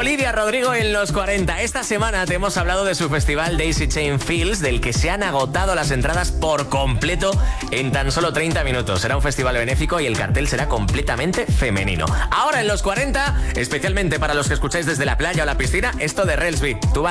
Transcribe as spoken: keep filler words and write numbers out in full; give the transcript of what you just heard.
Olivia Rodrigo en los cuarenta. Esta semana te hemos hablado de su festival Daisy Chain Fields, del que se han agotado las entradas por completo en tan solo treinta minutos. Será un festival benéfico y el cartel será completamente femenino. Ahora en los cuarenta, especialmente para los que escucháis desde la playa o la piscina, esto de Relsby. Tú vas